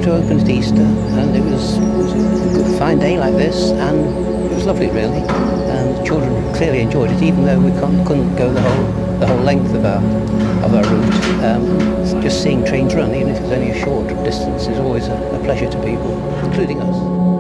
to open at Easter, and it was a good, fine day like this, and it was lovely really. And the children clearly enjoyed it, even though we couldn't go the whole length of our route. Just seeing trains run, even if it's only a short distance, is always a pleasure to people, including us.